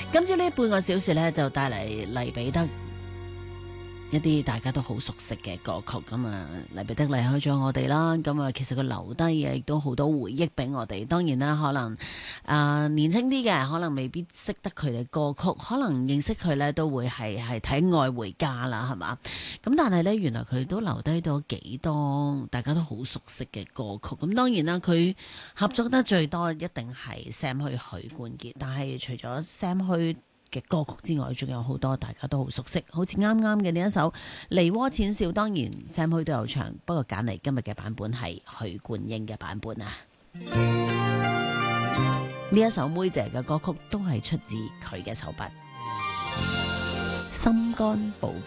今朝呢半個小時呢，就帶嚟黎彼得一啲大家都好熟悉嘅歌曲。咁啊，黎彼得離開咗我哋啦，咁啊，其實佢留低嘅亦都好多回憶俾我哋。當然啦，可能年輕啲嘅可能未必識得佢哋歌曲，可能認識佢呢都會係睇《愛回家》啦，係嘛？咁但係呢，原來佢都留低咗幾多大家都好熟悉嘅歌曲。咁當然啦，佢合作得最多一定係 Sam 許許冠傑，但係除咗 Sam 許嘅歌曲之外，仲有好多大家都好熟悉，好似啱啱嘅呢一首《梨渦淺笑》，當然 Sam 許都有唱，不過揀嚟今日嘅版本係許冠英嘅版本啊。呢一首妹姐嘅歌曲都係出自佢嘅手筆，心肝寶貝。